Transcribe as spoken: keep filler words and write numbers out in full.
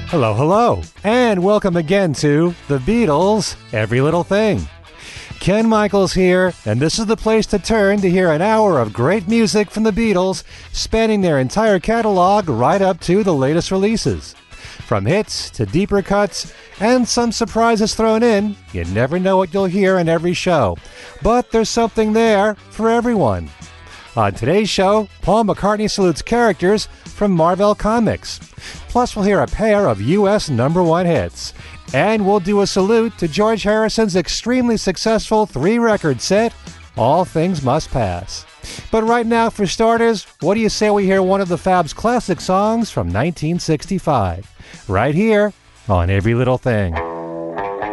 Hello, hello, and welcome again to The Beatles, Every Little Thing. Ken Michaels here, and this is the place to turn to hear an hour of great music from the Beatles, spanning their entire catalog right up to the latest releases. From hits to deeper cuts, and some surprises thrown in, you never know what you'll hear in every show. But there's something there for everyone. On today's show, Paul McCartney salutes characters from Marvel Comics. Plus, we'll hear a pair of U S number one hits. And we'll do a salute to George Harrison's extremely successful three-record set, All Things Must Pass. But right now, for starters, what do you say we hear one of the Fab's classic songs from nineteen sixty-five? Right here on Every Little Thing.